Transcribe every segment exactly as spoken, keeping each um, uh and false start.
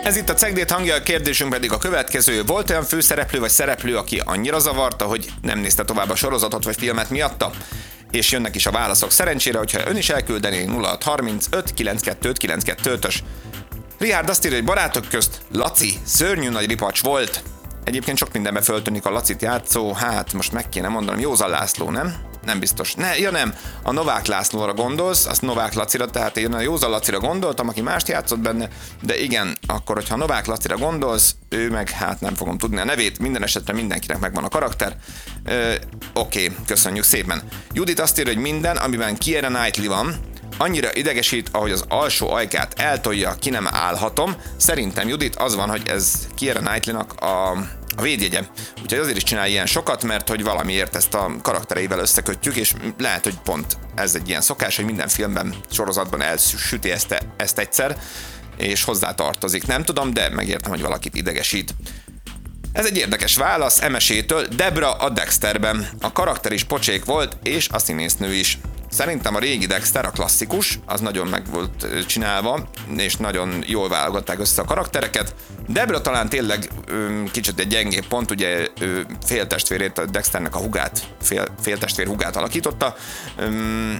Ez itt a Cegdét hangja, a kérdésünk pedig a következő. Volt olyan főszereplő vagy szereplő, aki annyira zavarta, hogy nem nézte tovább a sorozatot vagy filmet miatta? És jönnek is a válaszok. Szerencsére, hogyha ön is elküldené nulla hat harmincöt kilencvenkettő kilencvenkettőt-ös. Richard azt írja, hogy barátok közt Laci szörnyű nagy ripacs volt. Egyébként sok mindenbe föltűnik a Lacit játszó, hát most meg kéne mondanom, Józan László, nem? Nem biztos. Ne, ja nem, a Novák Lászlóra gondolsz, azt Novák Lacira, tehát én a Józan Lacira gondoltam, aki mást játszott benne, de igen, akkor, hogyha Novák Lacira gondolsz, ő meg hát nem fogom tudni a nevét, minden esetre mindenkinek megvan a karakter. Ö, Oké, okay, köszönjük szépen. Judit azt írja, hogy minden, amiben Keira Knightley van, annyira idegesít, ahogy az alsó ajkát eltolja, ki nem állhatom. Szerintem, Judit, az van, hogy ez Keira Knightley-nak a, a védjegye. Úgyhogy azért is csinál ilyen sokat, mert hogy valamiért ezt a karaktereivel összekötjük, és lehet, hogy pont ez egy ilyen szokás, hogy minden filmben, sorozatban elsüti ezt, ezt egyszer, és hozzá tartozik. Nem tudom, de megértem, hogy valakit idegesít. Ez egy érdekes válasz Emesétől. Debra a Dexterben. A karakter is pocsék volt, és a színésznő is. Szerintem a régi Dexter, a klasszikus, az nagyon meg volt csinálva, és nagyon jól válogatták össze a karaktereket. Debra talán tényleg ö, kicsit egy gyengébb pont, ugye ö, féltestvérét, a Dexternek a hugát, fél, féltestvér hugát alakította. Ö,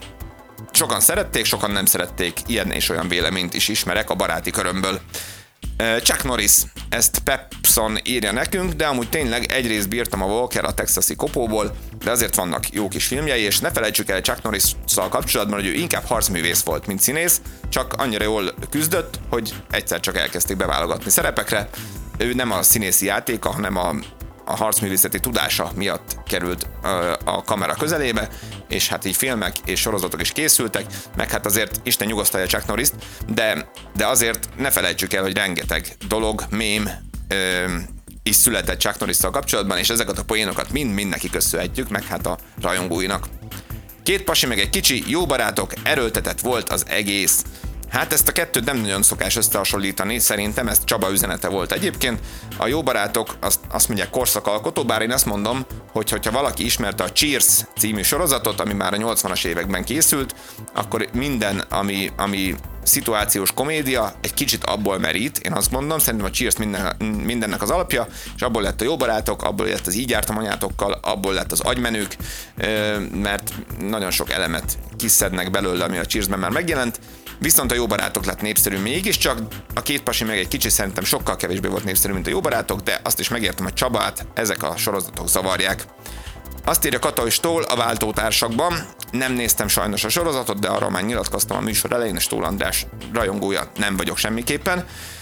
sokan szerették, sokan nem szerették, ilyen és olyan véleményt is ismerek a baráti körömből. Chuck Norris, ezt Pepson írja nekünk, de amúgy tényleg egyrészt bírtam a Walker a texasi kopóból, de azért vannak jó kis filmjei, és ne felejtsük el Chuck Norris-szal kapcsolatban, hogy ő inkább harcművész volt, mint színész, csak annyira jól küzdött, hogy egyszer csak elkezdték beválogatni szerepekre. Ő nem a színészi játéka, hanem a, a harcművészeti tudása miatt került a, a kamera közelébe, és hát így filmek és sorozatok is készültek, meg hát azért Isten nyugosztalja Chuck Norrist, de, de azért ne felejtsük el, hogy rengeteg dolog, mém ö, is született Chuck Norrisszal kapcsolatban, és ezeket a poénokat mind-mind neki köszönhetjük, meg hát a rajongóinak. Két pasi meg egy kicsi, jó barátok, erőltetett volt az egész. Hát ezt a kettőt nem nagyon szokás összehasonlítani, szerintem ez Csaba üzenete volt egyébként. A jó barátok azt, azt mondják korszakalkotó, bár én azt mondom, hogy hogyha valaki ismerte a Cheers című sorozatot, ami már a nyolcvanas években készült, akkor minden, ami, ami szituációs komédia, egy kicsit abból merít, én azt mondom, szerintem a Cheers minden, mindennek az alapja, és abból lett a jó barátok, abból lett az Így jártam anyátokkal, abból lett az Agymenők, mert nagyon sok elemet kiszednek belőle, ami a Cheersben már megjelent. Viszont a jó barátok lett népszerű mégiscsak, a két pasi meg egy kicsit szerintem sokkal kevésbé volt népszerű, mint a jó barátok, de azt is megértem, hogy Csabát ezek a sorozatok zavarják. Azt írja Katai Stól a Váltótársakban, nem néztem sajnos a sorozatot, de arra már nyilatkoztam a műsor elején, és Stól András rajongója nem vagyok semmiképpen.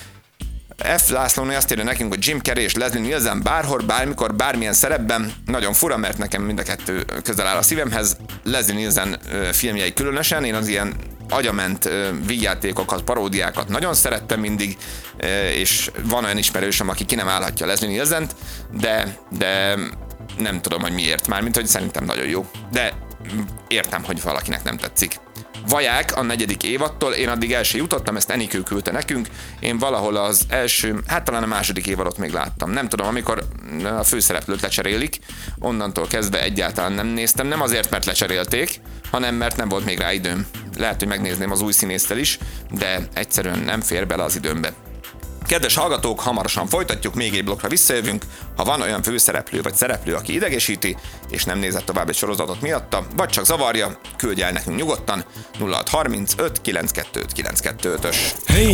F. Lászlóné azt írja nekünk, hogy Jim Carrey és Leslie Nielsen bárhol, bármikor, bármilyen szerepben. Nagyon fura, mert nekem mind a kettő közel áll a szívemhez. Leslie Nielsen filmjei különösen, én az ilyen agyament vígjátékokat, paródiákat nagyon szerettem mindig, és van olyan ismerősöm, aki ki nem állhatja Leslie Nielsent, de, de nem tudom, hogy miért. Mármint, hogy szerintem nagyon jó. De értem, hogy valakinek nem tetszik. Vaják a negyedik évadtól, én addig el sem jutottam, ezt Enikő küldte nekünk, én valahol az első, hát talán a második évadot még láttam. Nem tudom, amikor a főszereplőt lecserélik, onnantól kezdve egyáltalán nem néztem, nem azért, mert lecserélték, hanem mert nem volt még rá időm. Lehet, hogy megnézném az új színésztel is, de egyszerűen nem fér bele az időmbe. Kedves hallgatók, hamarosan folytatjuk, még egy blokkra visszajövünk. Ha van olyan főszereplő vagy szereplő, aki idegesíti, és nem nézett tovább egy sorozatot miatta, vagy csak zavarja, küldj el nekünk nyugodtan nulla hat harmincöt kilencvenkettő kilencvenkettő-ös. Hey,